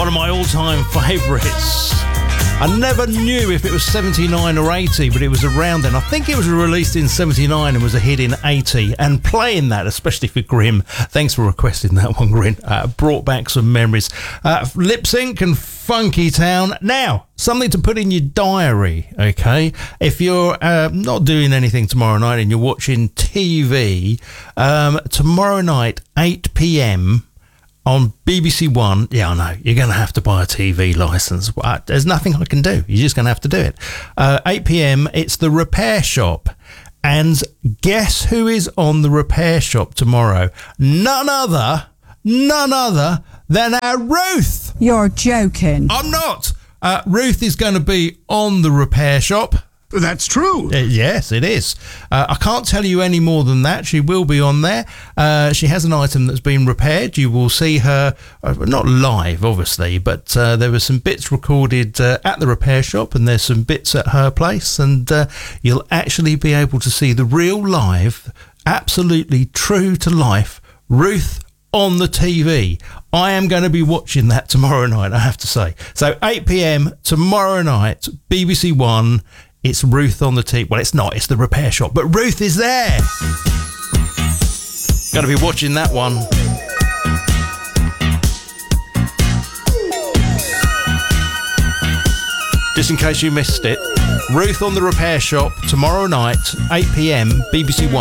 of my all-time favourites. I never knew if it was 79 or 80, but it was around then. I think it was released in 79 and was a hit in 80. And playing that, especially for Grim, thanks for requesting that one, Grim, brought back some memories. Lip Sync and Funky Town. Now, something to put in your diary, okay? If you're not doing anything tomorrow night and you're watching TV, tomorrow night, 8 p.m, on BBC One, yeah, I know, you're going to have to buy a TV licence. There's nothing I can do. You're just going to have to do it. 8 p.m, it's The Repair Shop. And guess who is on The Repair Shop tomorrow? None other than our Ruth. You're joking. I'm not. Ruth is going to be on The Repair Shop. That's true. Yes, it is. I can't tell you any more than that. She will be on there. She has an item that's been repaired. You will see her, not live, obviously, but there were some bits recorded at the repair shop, and there's some bits at her place, and you'll actually be able to see the real live, absolutely true to life Ruth on the TV. I am going to be watching that tomorrow night, I have to say. So 8 p.m. tomorrow night, BBC One. It's Ruth on the TV. Well, it's not. It's The Repair Shop. But Ruth is there. Got to be watching that one. Just in case you missed it, Ruth on The Repair Shop tomorrow night, 8 p.m, BBC One.